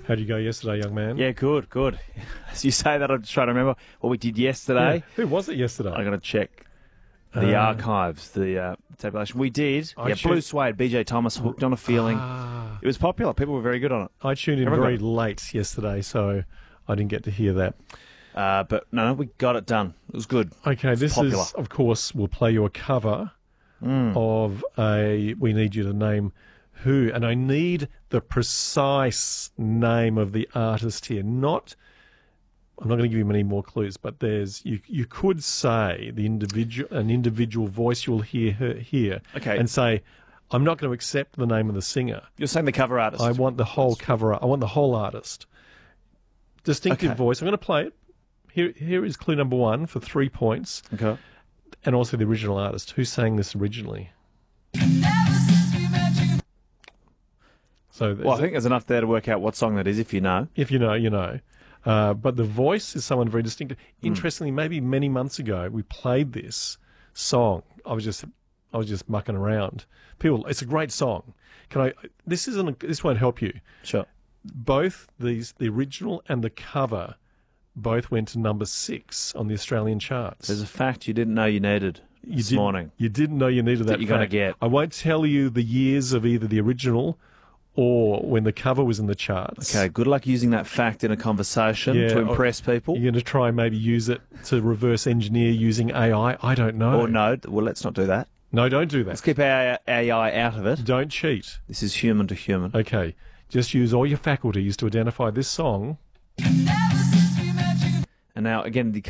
How'd you go yesterday, young man? Yeah, good, good. As you say that, I'm just trying to remember what we did yesterday. Yeah. Who was it yesterday? I'm going to check the archives, the tabulation. We did. Blue Suede, BJ Thomas, Hooked on a Feeling. It was popular. People were very good on it. I tuned in very late yesterday, so I didn't get to hear that. But no, we got it done. It was good. Okay, this popular. Is, of course, we'll play you a cover of a We Need You to Name Who. And I need the precise name of the artist here. I'm not going to give you many more clues, but you could say an individual voice you'll hear and say, I'm not going to accept the name of the singer. You're saying the cover artist. I want the whole cover. I want the whole artist. Distinctive voice. I'm going to play it. Here is clue number 1 for 3 points. Okay. And also the original artist. Who sang this originally? So, I think there's enough there to work out what song that is, if you know. If you know, you know. But the voice is someone very distinctive. Interestingly, maybe many months ago, we played this song. I was just mucking around. People, it's a great song. This won't help you. Sure. Both the original and the cover both went to number 6 on the Australian charts. There's a fact you didn't know you needed this morning. You didn't know you needed that you're going to get. I won't tell you the years of either the original or when the cover was in the charts. Okay, good luck using that fact in a conversation to impress people. You're going to try and maybe use it to reverse engineer using AI? I don't know. Or no, well, let's not do that. No, don't do that. Let's keep AI out of it. Don't cheat. This is human to human. Okay, just use all your faculties to identify this song. And now, again, the